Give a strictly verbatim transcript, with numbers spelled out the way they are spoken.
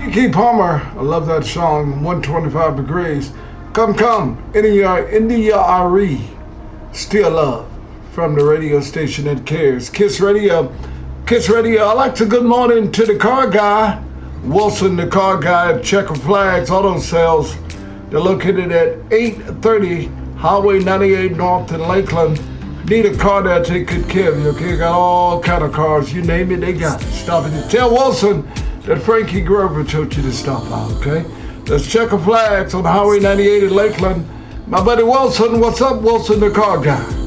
Keke Palmer, I love that song, one twenty-five degrees. Come, come, India, India Ari, still love from the radio station that cares. Kiss Radio, Kiss Radio. I like to good morning to the car guy, Wilson, the car guy at Checker Flags Auto Sales. They're located at eight thirty Highway ninety-eight North in Lakeland. Need a car that take good care of you, okay? Got all kind of cars. You name it, they got it. Stop it. Tell Wilson that Frankie Grover told you to stop out, okay? Let's check a flags on Highway ninety-eight in Lakeland. My buddy Wilson, what's up, Wilson, the car guy?